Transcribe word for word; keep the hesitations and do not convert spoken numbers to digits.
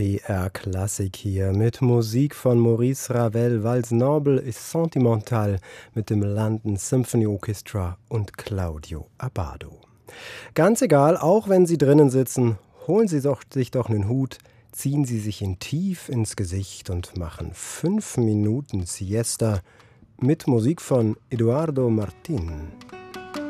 B R Klassik hier mit Musik von Maurice Ravel, Valse Noble et Sentimental mit dem London Symphony Orchestra und Claudio Abbado. Ganz egal, auch wenn Sie drinnen sitzen, holen Sie doch, sich doch einen Hut, ziehen Sie sich ihn tief ins Gesicht und machen fünf Minuten Siesta mit Musik von Eduardo Martín.